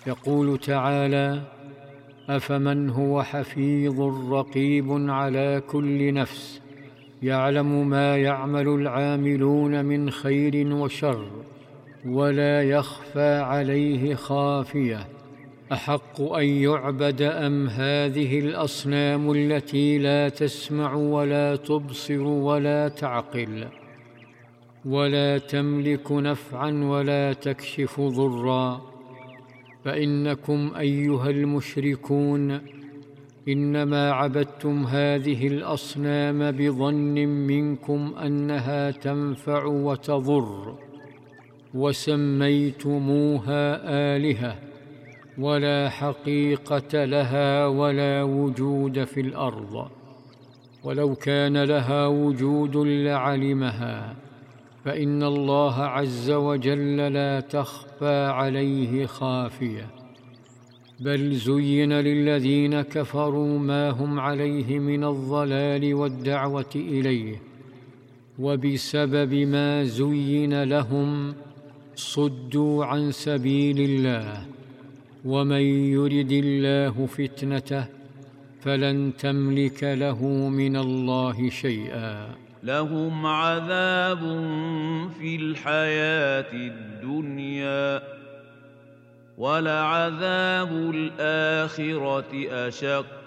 يقول تعالى: أفمن هو حفيظ رقيب على كل نفس يعلم ما يعمل العاملون من خير وشر ولا يخفى عليه خافية أحق أن يعبد أم هذه الأصنام التي لا تسمع ولا تبصر ولا تعقل ولا تملك نفعا ولا تكشف ضرا؟ فإنكم أيها المشركون إنما عبدتم هذه الأصنام بظن منكم أنها تنفع وتضر، وسميتموها آلهة ولا حقيقة لها ولا وجود في الأرض، ولو كان لها وجود لعلمها، فإن الله عز وجل لا تخفى عليه خافية. بل زين للذين كفروا ما هم عليه من الضلال والدعوة إليه، وبسبب ما زين لهم صدوا عن سبيل الله، ومن يرد الله فتنته فلن تملك له من الله شيئا. لهم عذاب في الحياة الدنيا ولعذاب الآخرة أشق